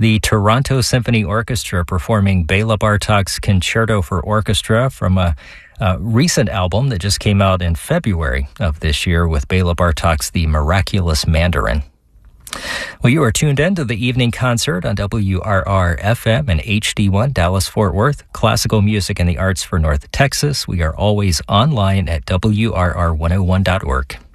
The Toronto Symphony Orchestra performing Bela Bartok's Concerto for Orchestra from a recent album that just came out in February of this year with Bela Bartok's The Miraculous Mandarin. Well, you are tuned in to the evening concert on WRR-FM and HD1 Dallas-Fort Worth, classical music and the arts for North Texas. We are always online at WRR101.org.